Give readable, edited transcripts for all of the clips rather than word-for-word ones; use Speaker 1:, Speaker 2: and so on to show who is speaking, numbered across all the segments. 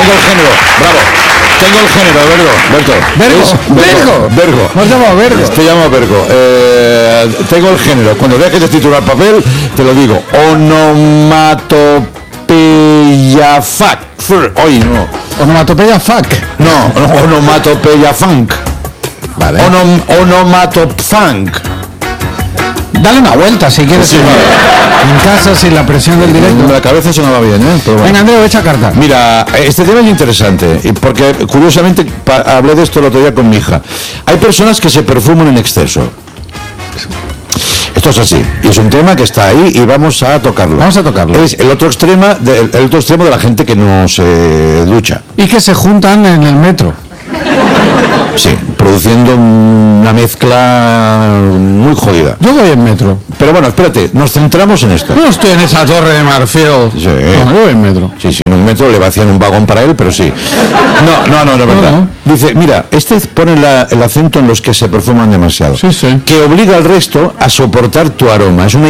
Speaker 1: Tengo el género, bravo. Tengo el género, Vergo.
Speaker 2: ¿Nos llamamos Vergo?
Speaker 1: Te llamo Vergo. Tengo el género. Cuando dejes de titular papel, te lo digo. Onomatopeya fuck. Hoy no.
Speaker 2: Onomatopeya fuck.
Speaker 1: No, onomatopeya funk.
Speaker 2: Vale.
Speaker 1: Onomatopfunk.
Speaker 2: Dale una vuelta si quieres.
Speaker 1: Sí.
Speaker 2: En casa sin la presión del directo.
Speaker 1: La cabeza sonaba bien, ¿eh? Pero bueno.
Speaker 2: Venga, Andreu, echa carta.
Speaker 1: Mira, este tema es interesante, porque curiosamente hablé de esto el otro día con mi hija. Hay personas que se perfuman en exceso. Esto es así, y es un tema que está ahí y vamos a tocarlo. Es el otro extremo de la gente que no se ducha.
Speaker 2: Y que se juntan en el metro.
Speaker 1: Sí, produciendo una mezcla muy jodida.
Speaker 2: Yo voy en metro.
Speaker 1: Pero bueno, espérate, nos centramos en esto.
Speaker 2: No estoy en esa torre de marfil.
Speaker 1: Sí.
Speaker 2: No, yo voy en metro.
Speaker 1: Sí, en un metro le vacían un vagón para él, pero sí. No, verdad.
Speaker 2: No.
Speaker 1: Dice, mira, pone el acento en los que se perfuman demasiado.
Speaker 2: Sí.
Speaker 1: Que obliga al resto a soportar tu aroma. Es una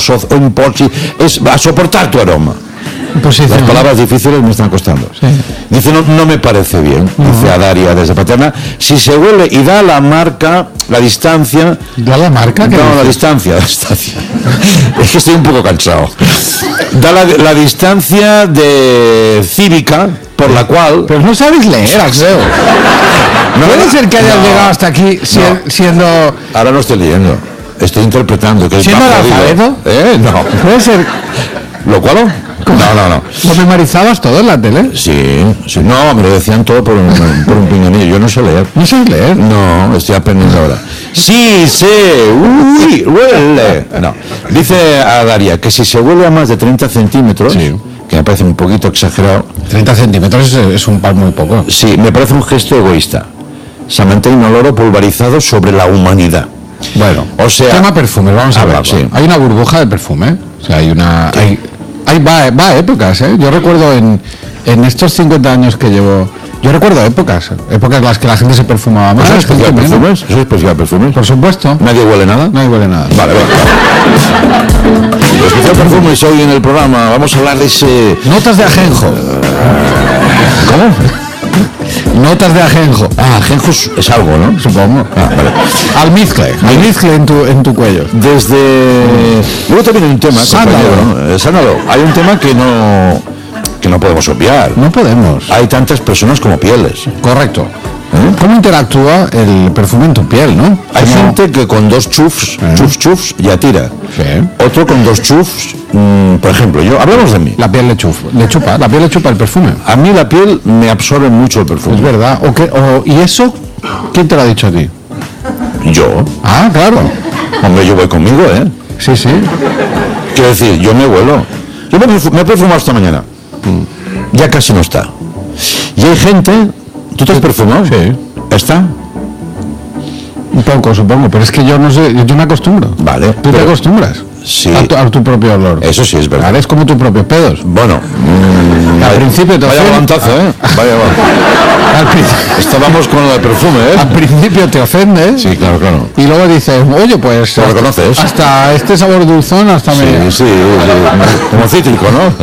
Speaker 1: es a soportar tu aroma. Las palabras difíciles me están costando.
Speaker 2: Sí.
Speaker 1: Dice, no me parece bien, dice a Daria desde Paterna. Si se huele y da la marca, la distancia...
Speaker 2: ¿Da la marca?
Speaker 1: No, la distancia. Es que estoy un poco cansado. Da la distancia de cívica por la cual...
Speaker 2: Pero no sabes leer, Axel. ¿Puede ser que hayas llegado hasta aquí siendo...
Speaker 1: Ahora no estoy leyendo. Estoy interpretando. Que
Speaker 2: ¿Siendo analfabeto?
Speaker 1: No.
Speaker 2: ¿Puede ser...?
Speaker 1: ¿Lo cual? No.
Speaker 2: ¿Lo memorizabas todo en la tele?
Speaker 1: Sí. No, me lo decían todo por un pinganillo. Yo no sé leer.
Speaker 2: ¿No sabes leer?
Speaker 1: No, estoy aprendiendo ahora. Sí, huele. No. Dice a Daria que si se huele a más de 30 centímetros, que me parece un poquito exagerado.
Speaker 2: 30 centímetros es un par muy poco.
Speaker 1: Sí, me parece un gesto egoísta. Se mantiene un olor pulverizado sobre la humanidad.
Speaker 2: Bueno,
Speaker 1: o sea...
Speaker 2: Tema perfume, vamos a ver.
Speaker 1: Sí.
Speaker 2: Hay una burbuja de perfume. O sea, va a épocas, ¿eh? Yo recuerdo en estos 50 años que llevo... Yo recuerdo épocas en las que la gente se perfumaba más.
Speaker 1: ¿Eso es especial perfumes? ¿Eso es especial perfumes?
Speaker 2: Por supuesto.
Speaker 1: ¿Nadie huele nada?
Speaker 2: Nadie huele nada.
Speaker 1: Vale. Especial perfumes hoy en el programa. Vamos a hablar de ese...
Speaker 2: Notas de ajenjo.
Speaker 1: ¿Cómo?
Speaker 2: Notas de ajenjo.
Speaker 1: Ajenjo es algo, ¿no?
Speaker 2: Supongo.
Speaker 1: Vale.
Speaker 2: Almizcle en tu cuello.
Speaker 1: Luego también hay un tema... Sándalo. Hay un tema que no podemos obviar.
Speaker 2: No podemos.
Speaker 1: Hay tantas personas como pieles.
Speaker 2: Correcto. ¿Cómo interactúa el perfume en tu piel, no?
Speaker 1: Hay gente que con 2 chufs ya tira.
Speaker 2: Sí.
Speaker 1: Otro con 2 chufs, por ejemplo, hablamos de mí.
Speaker 2: La piel le chupa el perfume.
Speaker 1: A mí la piel me absorbe mucho el perfume.
Speaker 2: Es verdad. ¿Y eso quién te lo ha dicho a ti?
Speaker 1: Yo.
Speaker 2: Ah, claro.
Speaker 1: Hombre, yo voy conmigo, ¿eh?
Speaker 2: Sí.
Speaker 1: Quiero decir, yo me huelo. Yo me he perfumado esta mañana. Ya casi no está. Y hay gente... ¿Tú te has perfumado?
Speaker 2: Sí.
Speaker 1: ¿Está?
Speaker 2: Un poco, supongo, pero es que yo no sé, yo me acostumbro.
Speaker 1: Vale.
Speaker 2: ¿Tú te acostumbras?
Speaker 1: Sí.
Speaker 2: A tu propio olor.
Speaker 1: Eso sí es verdad.
Speaker 2: Eres como tus propios pedos.
Speaker 1: Bueno.
Speaker 2: Al principio te
Speaker 1: vaya volantazo, ¿eh? Vaya. Estábamos con el perfume, ¿eh?
Speaker 2: Al principio te ofende.
Speaker 1: Sí, claro.
Speaker 2: Y luego dices, oye, pues...
Speaker 1: ¿Lo reconoces?
Speaker 2: Hasta este sabor dulzón, hasta medio.
Speaker 1: Sí. Como cítrico, ¿no?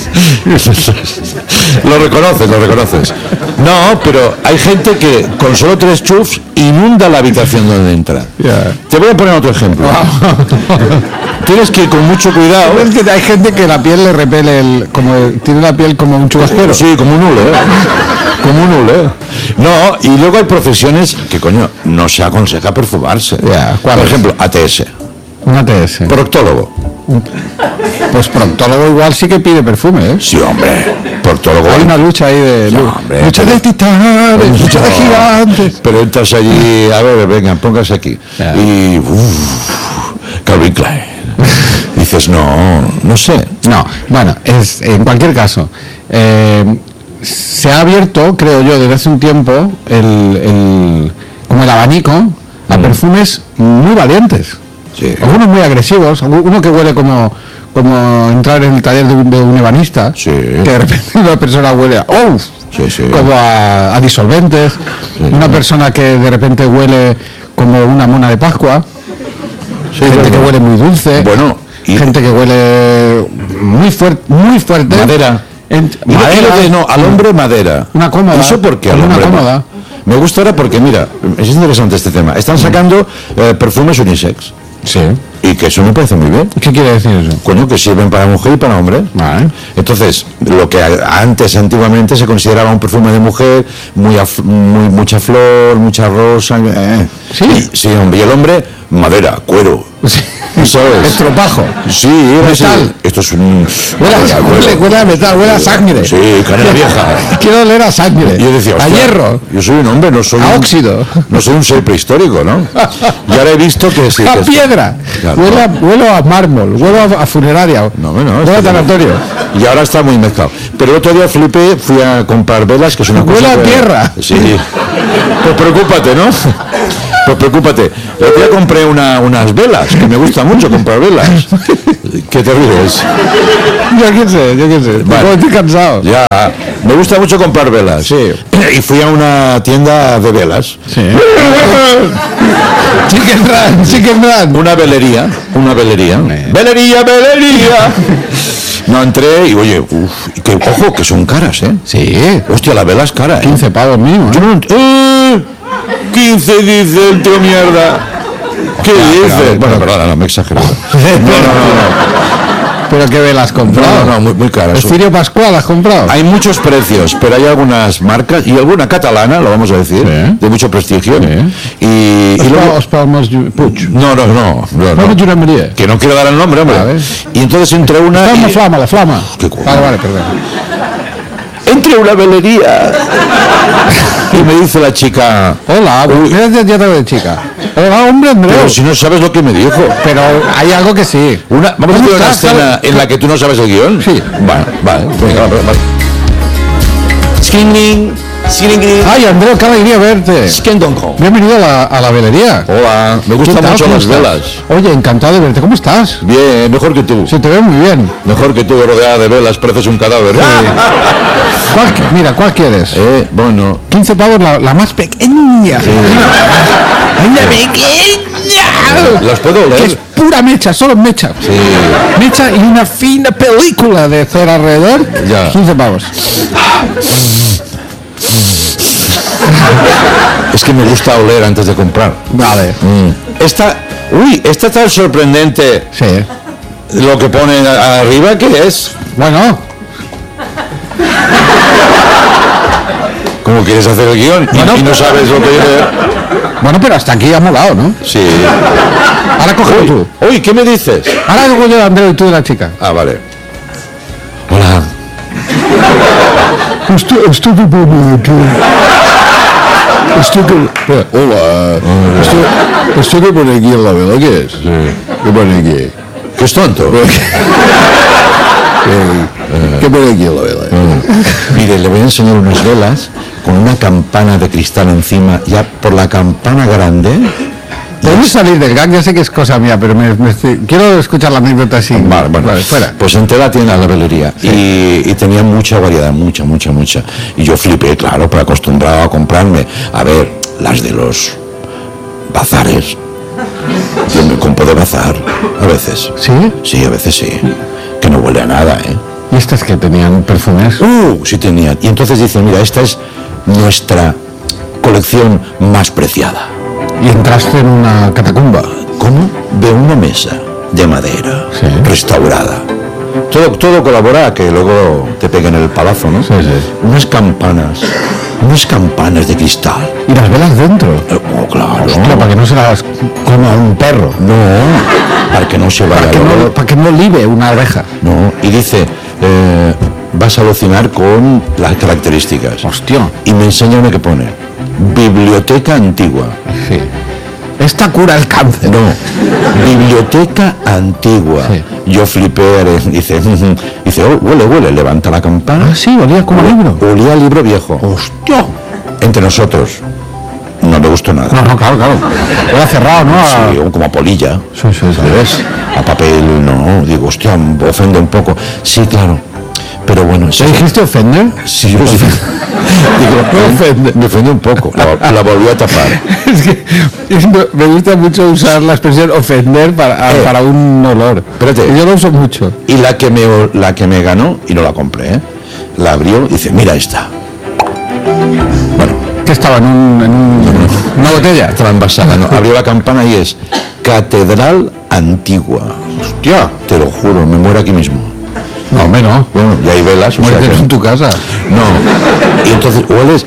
Speaker 1: Lo reconoces. No, pero hay gente que con solo 3 chufs inunda la habitación donde entra.
Speaker 2: Yeah.
Speaker 1: Te voy a poner otro ejemplo. Tienes que ir con mucho cuidado.
Speaker 2: Es que hay gente que la piel le repele tiene la piel como un chubasquero.
Speaker 1: Sí, como un hule, ¿eh? No, y luego hay profesiones que, coño, no se aconseja perfumarse. Por ejemplo, ATS.
Speaker 2: Un ATS.
Speaker 1: Proctólogo.
Speaker 2: Pues proctólogo igual sí que pide perfume, ¿eh?
Speaker 1: Sí, hombre. Proctólogo.
Speaker 2: Hay una lucha ahí de... lucha de titanes, lucha de gigantes.
Speaker 1: Pero entras allí, a ver, venga, póngase aquí. Y... Calvin Klein. Dices, no sé. No,
Speaker 2: bueno, en cualquier caso, se ha abierto, creo yo, desde hace un tiempo, como el abanico a perfumes muy valientes.
Speaker 1: Sí.
Speaker 2: Algunos muy agresivos, uno que huele como entrar en el taller de un ebanista,
Speaker 1: sí.
Speaker 2: Que de repente una persona huele como a disolventes, una persona que de repente huele como una mona de Pascua, gente que huele muy dulce,
Speaker 1: bueno,
Speaker 2: gente que huele muy fuerte,
Speaker 1: madera. No, al hombre madera.
Speaker 2: Una cómoda.
Speaker 1: No sé por qué al
Speaker 2: Una
Speaker 1: hombre
Speaker 2: cómoda.
Speaker 1: Me gusta ahora porque, mira, es interesante este tema. Están sacando perfumes unisex.
Speaker 2: Sí.
Speaker 1: Y que eso me parece muy bien.
Speaker 2: ¿Qué quiere decir eso?
Speaker 1: Coño, que sirven para mujer y para hombre.
Speaker 2: Vale.
Speaker 1: Entonces, lo que antiguamente se consideraba un perfume de mujer, mucha flor, mucha rosa.
Speaker 2: Sí.
Speaker 1: Sí, hombre. Y el hombre, madera, cuero.
Speaker 2: Sí.
Speaker 1: ¿Sabes?
Speaker 2: Estropajo.
Speaker 1: Sí, era así.
Speaker 2: Metal.
Speaker 1: Esto es un...
Speaker 2: Huele a metal, huele a sangre.
Speaker 1: Sí, canela vieja.
Speaker 2: Quiero oler a sangre.
Speaker 1: Yo decía,
Speaker 2: a
Speaker 1: hostia,
Speaker 2: hierro.
Speaker 1: Yo soy un hombre, no soy
Speaker 2: A
Speaker 1: un
Speaker 2: óxido.
Speaker 1: No soy un ser prehistórico, ¿no? Y ahora he visto que sí.
Speaker 2: A
Speaker 1: que
Speaker 2: piedra.
Speaker 1: Claro.
Speaker 2: Huelo a mármol. Huelo a funeraria.
Speaker 1: No,
Speaker 2: huelo a tanatorio.
Speaker 1: Y ahora está muy mezclado. Pero el otro día flipé, fui a comprar velas, que es una cosa...
Speaker 2: Huele a tierra.
Speaker 1: Sí. Pues preocúpate, ¿no? Pues preocúpate. El otro día compré unas velas, que me gusta mucho comprar velas. ¿Qué te ríes?
Speaker 2: Yo qué sé.
Speaker 1: Vale.
Speaker 2: Estoy cansado.
Speaker 1: Ya, me gusta mucho comprar velas.
Speaker 2: Sí.
Speaker 1: Y fui a una tienda de velas.
Speaker 2: Sí. Chicken Run.
Speaker 1: Una velería. ¡Velería! No, entré y oye, ojo, que son caras, ¿eh?
Speaker 2: Sí.
Speaker 1: Hostia, la vela es cara, ¿eh?
Speaker 2: 15 pavos mínimo.
Speaker 1: Yo no 15 dice el tío mierda. ¿Qué dices? Bueno, perdona, no, me he exagerado. No.
Speaker 2: ¿Pero qué velas has comprado?
Speaker 1: No, muy caras.
Speaker 2: ¿El Cirio Pascual has comprado?
Speaker 1: Hay muchos precios, pero hay algunas marcas y alguna catalana, lo vamos a decir,
Speaker 2: Sí.
Speaker 1: de mucho prestigio.
Speaker 2: Sí.
Speaker 1: Y luego...
Speaker 2: Palmas Puig.
Speaker 1: No.
Speaker 2: Jurem Maria.
Speaker 1: Que no quiero dar el nombre, hombre.
Speaker 2: Vale.
Speaker 1: Y entonces entré una...
Speaker 2: La flama.
Speaker 1: Qué coño.
Speaker 2: Vale, perdón.
Speaker 1: Entré a una velería y me dice la chica...
Speaker 2: Hola, ya te veo de chica. Hola, hombre, Andreu.
Speaker 1: Pero si no sabes lo que me dijo.
Speaker 2: Pero hay algo que sí.
Speaker 1: Vamos a hacer una escena en la que tú no sabes el guión.
Speaker 2: Sí.
Speaker 1: Vale. Venga, vale. Skinning.
Speaker 2: Ay, Andreu, qué alegría verte. Bienvenido a la velería.
Speaker 1: Hola, me
Speaker 2: ¿Qué
Speaker 1: gustan
Speaker 2: tal?
Speaker 1: mucho
Speaker 2: ¿Cómo
Speaker 1: las
Speaker 2: estás?
Speaker 1: velas.
Speaker 2: Oye, encantado de verte. ¿Cómo estás?
Speaker 1: Bien, mejor que tú.
Speaker 2: Se te ve muy bien.
Speaker 1: Mejor que tú, rodeada de velas, pareces un cadáver.
Speaker 2: ¿Cuál quieres?
Speaker 1: Bueno.
Speaker 2: 15 pavos, la más pequeña.
Speaker 1: Sí.
Speaker 2: ¡La pequeña!
Speaker 1: ¿Las puedo
Speaker 2: Que es
Speaker 1: oler?
Speaker 2: pura mecha, solo mecha.
Speaker 1: Sí.
Speaker 2: Mecha y una fina película de cera alrededor.
Speaker 1: Ya.
Speaker 2: 15 pavos.
Speaker 1: Es que me gusta oler antes de comprar.
Speaker 2: Vale.
Speaker 1: Esta tan sorprendente.
Speaker 2: Sí.
Speaker 1: Lo que pone arriba, ¿qué es?
Speaker 2: Bueno,
Speaker 1: ¿Cómo quieres hacer el guión? Y no sabes lo que dice.
Speaker 2: pero hasta aquí ha molado, ¿no?
Speaker 1: Sí.
Speaker 2: Ahora cógelo tú.
Speaker 1: Uy, ¿qué me dices?
Speaker 2: Ahora hago yo de Andreu y tú de la chica.
Speaker 1: Ah, vale. Hola.
Speaker 2: Estoy que pone aquí. Esto que pone aquí en la vela, ¿qué es? ¿Qué pone aquí?
Speaker 1: ¿Qué es tonto?
Speaker 2: ¿Qué pone aquí en la vela?
Speaker 1: Mire, le voy a enseñar unas velas con una campana de cristal encima, ya por la campana grande.
Speaker 2: Podemos salir del gag, ya sé que es cosa mía, pero quiero escuchar la anécdota así.
Speaker 1: Vale,
Speaker 2: fuera.
Speaker 1: Pues entré a la tienda, a la velería, y tenía mucha variedad, mucha. Y yo flipé, claro, pero acostumbrado a comprarme, a ver, las de los bazares. Yo me compro de bazar, a veces.
Speaker 2: ¿Sí?
Speaker 1: Sí, a veces sí. Que no huele a nada, ¿eh?
Speaker 2: ¿Y estas que tenían perfumes?
Speaker 1: Sí tenían. Y entonces dice, mira, esta es nuestra colección más preciada.
Speaker 2: Y entraste en una catacumba.
Speaker 1: ¿Cómo? De una mesa de madera,
Speaker 2: Sí.
Speaker 1: restaurada. Todo colabora a que luego te peguen el palazo, ¿no?
Speaker 2: Sí.
Speaker 1: Unas campanas de cristal.
Speaker 2: ¿Y las velas dentro?
Speaker 1: Claro.
Speaker 2: Hostia, para que no se las coma un perro.
Speaker 1: No, para que no se vaya el olor.
Speaker 2: Para que no libe una oreja.
Speaker 1: No, y dice, vas a alucinar con las características.
Speaker 2: Hostia.
Speaker 1: Y me enseña una que pone, biblioteca antigua.
Speaker 2: Sí. Esta cura el cáncer.
Speaker 1: No, biblioteca antigua.
Speaker 2: Sí.
Speaker 1: Yo flipé, dice, huele, levanta la campana.
Speaker 2: Ah, sí, olía como libro.
Speaker 1: Olía a libro viejo.
Speaker 2: Hostia.
Speaker 1: Entre nosotros, no me gustó nada.
Speaker 2: No, claro. Era cerrado, ¿no?
Speaker 1: Sí, como a polilla.
Speaker 2: Sí.
Speaker 1: ¿Sabes? A papel, no. Digo, hostia, me ofende un poco. Sí, claro. Pero bueno, sí.
Speaker 2: ¿Te dijiste ofender?
Speaker 1: Sí, yo sí. Digo, me ofende un poco. La volví a tapar.
Speaker 2: Es que me gusta mucho usar la expresión ofender para un olor.
Speaker 1: Espérate.
Speaker 2: Yo lo uso mucho.
Speaker 1: Y la que me ganó, y no la compré, abrió y dice, mira esta. Bueno,
Speaker 2: Que estaba en una botella.
Speaker 1: estaba envasada, ¿no? Abrió la campana y es Catedral Antigua. Hostia, te lo juro, me muero aquí mismo.
Speaker 2: No, hombre, no.
Speaker 1: Bueno, y hay velas. o sea
Speaker 2: Muérete
Speaker 1: que-
Speaker 2: en tu casa.
Speaker 1: No. Y entonces, hueles,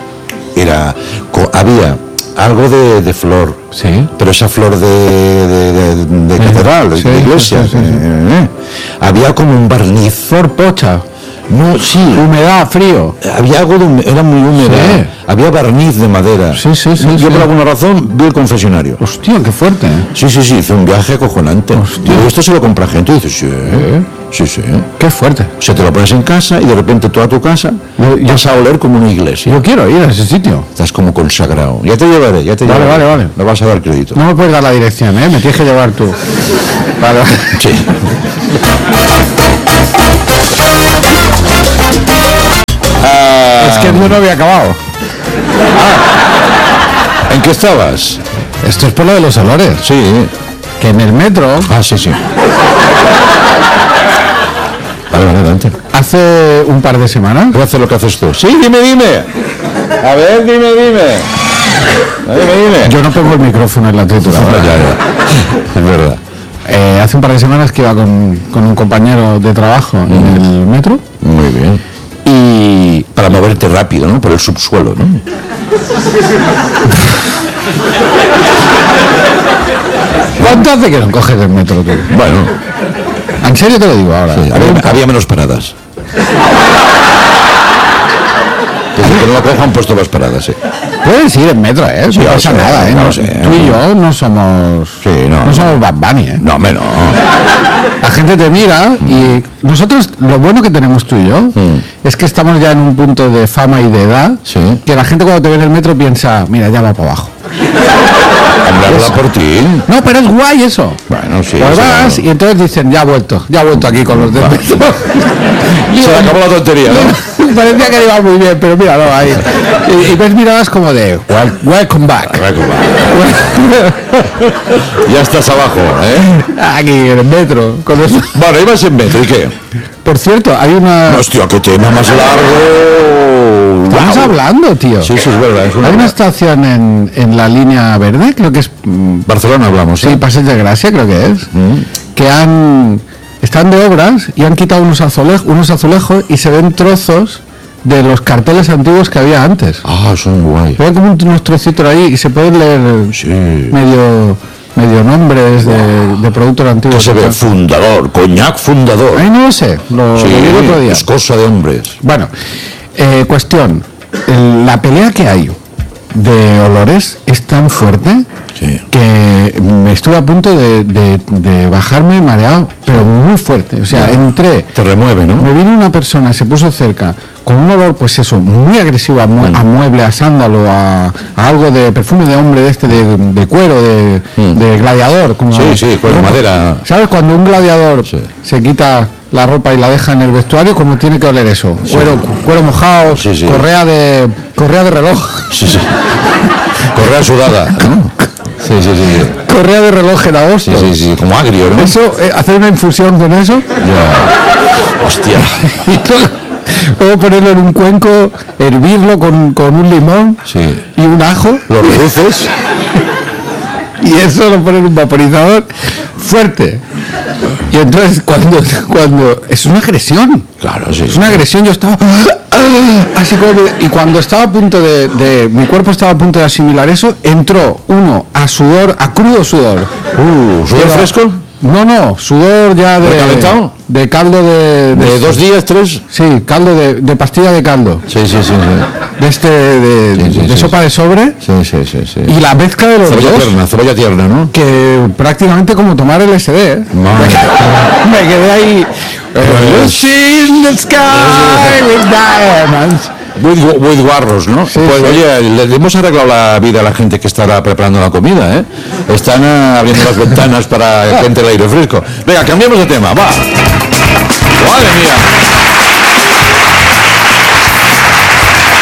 Speaker 1: había algo de flor.
Speaker 2: Sí.
Speaker 1: Pero esa flor de catedral, de
Speaker 2: sí,
Speaker 1: iglesia.
Speaker 2: sí, sí, sí.
Speaker 1: Había como un barniz.
Speaker 2: Flor pocha.
Speaker 1: No, sí.
Speaker 2: Humedad, frío.
Speaker 1: Había algo era muy húmeda.
Speaker 2: Sí.
Speaker 1: Había barniz de madera.
Speaker 2: Sí, sí, sí,
Speaker 1: Yo
Speaker 2: sí.
Speaker 1: por alguna razón vi el confesionario.
Speaker 2: Hostia, qué fuerte.
Speaker 1: Sí, hice un viaje acojonante. Digo, esto se lo compra gente. Y dices, sí.
Speaker 2: Qué fuerte.
Speaker 1: O sea, te lo pones en casa y de repente toda tu casa vas a oler como una iglesia.
Speaker 2: Yo quiero ir a ese sitio.
Speaker 1: Estás como consagrado. Ya te llevaré,
Speaker 2: Vale, vale.
Speaker 1: Me vas a dar crédito.
Speaker 2: No me puedes dar la dirección, ¿eh? Me tienes que llevar tú. Vale.
Speaker 1: Sí.
Speaker 2: Es que no había acabado.
Speaker 1: ¿En qué estabas?
Speaker 2: Esto es por lo de los olores.
Speaker 1: Sí.
Speaker 2: Que en el metro,
Speaker 1: Sí. Vale, adelante.
Speaker 2: hace un par de semanas,
Speaker 1: Voy a hacer lo que haces tú. Sí, dime. A ver, dime. Dime.
Speaker 2: yo no pongo el micrófono en la trituradora.
Speaker 1: Ya. Es verdad.
Speaker 2: Hace un par de semanas que iba con un compañero de trabajo en el metro
Speaker 1: Muy bien.
Speaker 2: y
Speaker 1: Para moverte rápido, ¿no? Por el subsuelo, ¿no?
Speaker 2: ¿cuánto hace que no coges el metro tú?
Speaker 1: Bueno,
Speaker 2: En serio te lo digo ahora.
Speaker 1: sí, había menos paradas. Desde que no la cojo han puesto las paradas, sí.
Speaker 2: Puedes ir en metro, ¿eh?
Speaker 1: Sí,
Speaker 2: No pasa
Speaker 1: lo sé,
Speaker 2: nada, ¿eh?
Speaker 1: lo
Speaker 2: No,
Speaker 1: sé.
Speaker 2: tú y yo no somos...
Speaker 1: Sí, no.
Speaker 2: no somos Bad Bunny, ¿eh?
Speaker 1: No, menos.
Speaker 2: La gente te mira y nosotros, lo bueno que tenemos tú y yo, es que estamos ya en un punto de fama y de edad,
Speaker 1: Sí.
Speaker 2: que la gente cuando te ve en el metro piensa, mira, ya va para abajo.
Speaker 1: Hablarla por ti.
Speaker 2: No, pero es guay eso.
Speaker 1: Bueno, sí.
Speaker 2: Pues
Speaker 1: sí,
Speaker 2: vas
Speaker 1: bueno.
Speaker 2: y entonces dicen, ya ha vuelto aquí con los del metro.
Speaker 1: Se le acabó la tontería, ¿no?
Speaker 2: Parecía que iba muy bien, pero míralo ahí. Y ves miradas como de, welcome back.
Speaker 1: Ya estás abajo, ¿eh?
Speaker 2: Aquí en el metro. Con los...
Speaker 1: Bueno, ibas en metro, ¿y qué?
Speaker 2: Por cierto, hay una...
Speaker 1: Hostia, qué tema más largo.
Speaker 2: Estamos
Speaker 1: Guau.
Speaker 2: hablando, tío.
Speaker 1: Sí, es verdad. Es una...
Speaker 2: Hay una estación en la línea verde, creo que es...
Speaker 1: Barcelona hablamos,
Speaker 2: Sí, Passeig de Gracia, creo que es. Que están de obras y han quitado unos azulejos y se ven trozos de los carteles antiguos que había antes.
Speaker 1: Ah, son guay.
Speaker 2: Ven como unos trocitos ahí y se pueden leer
Speaker 1: Sí.
Speaker 2: medio nombres de productos
Speaker 1: Que
Speaker 2: antiguos.
Speaker 1: se ve fundador, coñac fundador.
Speaker 2: Ahí no lo sé, lo
Speaker 1: Sí,
Speaker 2: vi el otro día.
Speaker 1: es cosa de hombres.
Speaker 2: Bueno, cuestión. La pelea que hay de olores es tan fuerte
Speaker 1: Sí.
Speaker 2: que me estuve a punto de bajarme mareado, pero muy fuerte. O sea, entré,
Speaker 1: Te remueve, ¿no?
Speaker 2: me vino una persona, se puso cerca, con un olor, pues eso, muy agresivo a mueble, a sándalo, a algo de perfume de hombre de este, de cuero, de gladiador. Como,
Speaker 1: Sí, cuero, madera.
Speaker 2: ¿Sabes? Cuando un gladiador
Speaker 1: Sí.
Speaker 2: se quita la ropa y la deja en el vestuario, ¿cómo tiene que oler eso? Cuero mojado,
Speaker 1: Sí, sí.
Speaker 2: correa de reloj.
Speaker 1: Sí. Correa sudada, ¿no? Sí.
Speaker 2: Correa de reloj en agosto.
Speaker 1: Sí, como agrio, ¿no?
Speaker 2: Eso, hacer una infusión con eso
Speaker 1: Ya. Hostia.
Speaker 2: y luego ponerlo en un cuenco, hervirlo con un limón
Speaker 1: Sí.
Speaker 2: y un ajo
Speaker 1: Los reduces.
Speaker 2: y eso lo ponen en un vaporizador fuerte. Y entonces cuando es una agresión.
Speaker 1: Claro, sí.
Speaker 2: Es una agresión, yo estaba así como y cuando estaba a punto mi cuerpo estaba a punto de asimilar eso, entró uno a crudo sudor.
Speaker 1: ¿Sudor
Speaker 2: Pero-
Speaker 1: fresco?
Speaker 2: No, sudor ya
Speaker 1: ¿Recalentado?
Speaker 2: de caldo
Speaker 1: ¿De 2 días, 3?
Speaker 2: sí, caldo de pastilla de caldo.
Speaker 1: Sí.
Speaker 2: De
Speaker 1: Sí.
Speaker 2: sopa de sobre
Speaker 1: Sí.
Speaker 2: y la mezcla de los dos,
Speaker 1: Cebolla tierna, ¿no?
Speaker 2: que prácticamente como tomar LSD, ¿eh?
Speaker 1: Madre.
Speaker 2: Me quedé ahí. Lucy in the sky with diamonds.
Speaker 1: With guarros, ¿no?
Speaker 2: Sí,
Speaker 1: Pues
Speaker 2: sí.
Speaker 1: oye, le hemos arreglado la vida a la gente que estará preparando la comida, ¿eh? Están abriendo las ventanas para que entre el aire fresco. Venga, cambiamos de tema, va. Madre mía.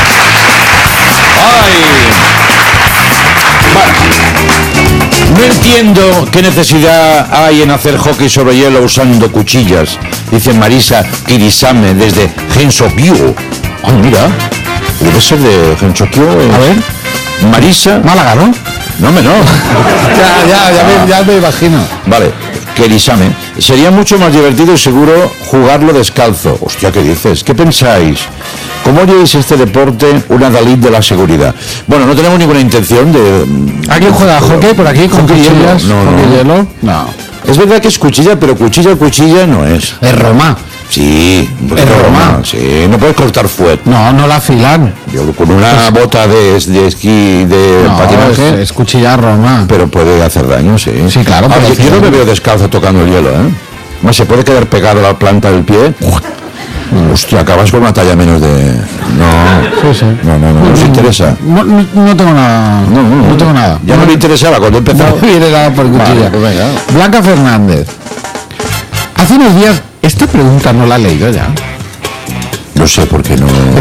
Speaker 1: Ay. Vale. No entiendo entiendo qué necesidad hay en hacer hockey sobre hielo usando cuchillas, dice Marisa Kirisame desde Gensokyo. Ah, mira, debe ser de Gensokyo.
Speaker 2: A ver.
Speaker 1: Marisa.
Speaker 2: Málaga, ¿no?
Speaker 1: No, hombre, no.
Speaker 2: ya me imagino.
Speaker 1: Vale, Kirisame. Sería mucho más divertido y seguro jugarlo descalzo. Hostia, ¿qué dices? ¿Qué pensáis? ¿Cómo haríais este deporte una Dalí de la seguridad? Bueno, no tenemos ninguna intención de...
Speaker 2: ¿Alguien juega hockey por aquí con
Speaker 1: Hockey
Speaker 2: cuchillas?
Speaker 1: hielo. No,
Speaker 2: ¿Hockey
Speaker 1: no.
Speaker 2: hielo? No.
Speaker 1: Es verdad que es cuchilla, pero cuchilla no es.
Speaker 2: Es Roma.
Speaker 1: Sí,
Speaker 2: Es Roma.
Speaker 1: Sí, no puedes cortar fuerte.
Speaker 2: No la afilan.
Speaker 1: Yo con una bota de esquí, de
Speaker 2: No,
Speaker 1: patinaje,
Speaker 2: es cuchilla Roma.
Speaker 1: pero puede hacer daño, sí.
Speaker 2: Sí, claro,
Speaker 1: Ahora,
Speaker 2: pero
Speaker 1: yo no
Speaker 2: hace
Speaker 1: me
Speaker 2: daño.
Speaker 1: veo descalzo tocando el hielo, ¿eh? Más se puede quedar pegado a la planta del pie. Hostia, acabas con una talla menos de... No,
Speaker 2: Sí, sí.
Speaker 1: no os interesa.
Speaker 2: No tengo nada. No tengo nada.
Speaker 1: Ya no me interesaba cuando he empezado.
Speaker 2: No viene nada por cuchilla.
Speaker 1: Vale, pues venga.
Speaker 2: Blanca Fernández. Hace unos días, esta pregunta no la he leído ya.
Speaker 1: No sé por qué no...